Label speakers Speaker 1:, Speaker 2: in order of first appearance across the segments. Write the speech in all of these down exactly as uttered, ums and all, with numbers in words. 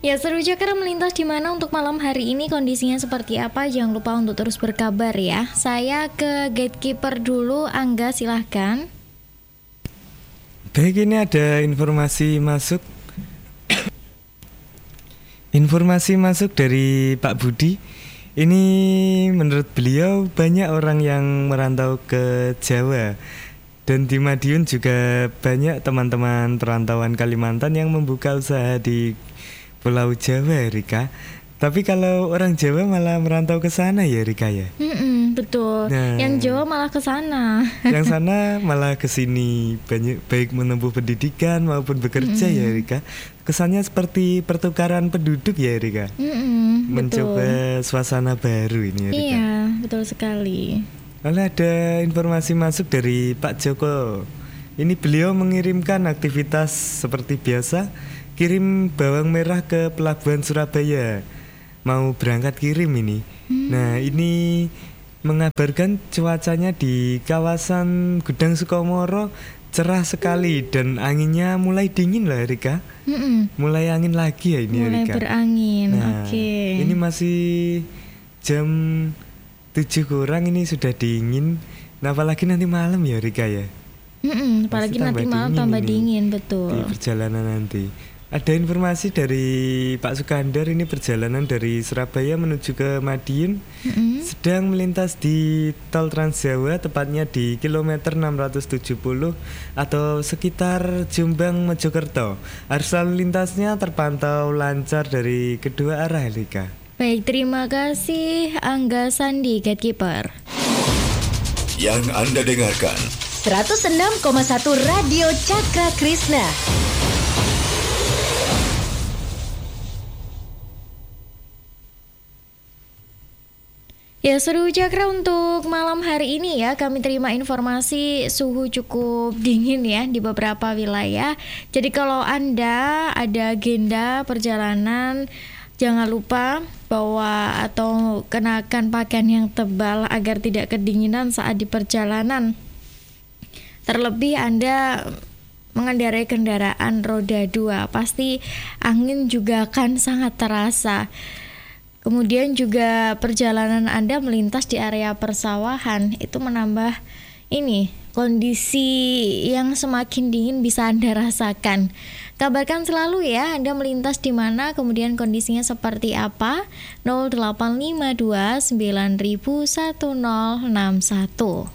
Speaker 1: Ya, seru Jakarta melintas di mana untuk malam hari ini kondisinya seperti apa? Jangan lupa untuk terus berkabar ya. Saya ke gatekeeper dulu, Angga silahkan.
Speaker 2: Baik, ini ada informasi masuk. Informasi masuk dari Pak Budi. Ini menurut beliau banyak orang yang merantau ke Jawa. Dan di Madiun juga banyak teman-teman perantauan Kalimantan yang membuka usaha di Pulau Jawa, Rika. Tapi kalau orang Jawa malah merantau ke sana ya, Rika ya.
Speaker 1: Mm-mm, betul. Nah, yang Jawa malah ke sana.
Speaker 2: Yang sana malah ke sini, banyak baik menempuh pendidikan maupun bekerja. Mm-mm. Ya, Rika. Kesannya seperti pertukaran penduduk ya, Rika.
Speaker 1: Mm-mm,
Speaker 2: mencoba betul. Suasana baru ini ya, Rika.
Speaker 1: Iya, betul sekali.
Speaker 2: Lalu ada informasi masuk dari Pak Joko. Ini beliau mengirimkan aktivitas seperti biasa, kirim bawang merah ke pelabuhan Surabaya. Mau berangkat kirim ini. Hmm. Nah, ini mengabarkan cuacanya di kawasan Gudang Sukomoro cerah sekali dan anginnya mulai dingin lah, Rika. Hmm. Mulai angin lagi ya ini,
Speaker 1: mulai
Speaker 2: Rika.
Speaker 1: Mulai berangin.
Speaker 2: Nah,
Speaker 1: Oke. Okay.
Speaker 2: Ini masih jam tujuh kurang, ini sudah dingin. Nah, apalagi nanti malam ya, Rika ya.
Speaker 1: Hmm, apalagi nanti malam tambah ini, dingin, betul.
Speaker 2: Di perjalanan nanti. Ada informasi dari Pak Sukandar, ini perjalanan dari Surabaya menuju ke Madiun. Mm-hmm. Sedang melintas di Tol Trans Jawa, tepatnya di kilometer enam ratus tujuh puluh atau sekitar Jombang Mojokerto. Arus lalu lintasnya terpantau lancar dari kedua arah, Lika.
Speaker 1: Baik, terima kasih Angga Sandi, Gatekeeper.
Speaker 3: Yang Anda dengarkan
Speaker 4: seratus enam koma satu Radio Cakra Krishna.
Speaker 1: Ya, seru Cakra untuk malam hari ini ya. Kami terima informasi suhu cukup dingin ya di beberapa wilayah. Jadi kalau Anda ada agenda perjalanan, jangan lupa bawa atau kenakan pakaian yang tebal agar tidak kedinginan saat di perjalanan. Terlebih Anda mengendarai kendaraan roda dua, pasti angin juga akan sangat terasa. Kemudian juga perjalanan Anda melintas di area persawahan, itu menambah ini kondisi yang semakin dingin bisa Anda rasakan. Kabarkan selalu ya Anda melintas di mana, kemudian kondisinya seperti apa. nol delapan lima dua sembilan nol satu nol enam satu.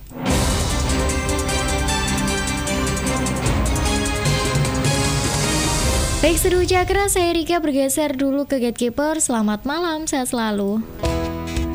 Speaker 1: Baik, seru Cakra, saya Rika bergeser dulu ke Gatekeeper. Selamat malam, sehat selalu.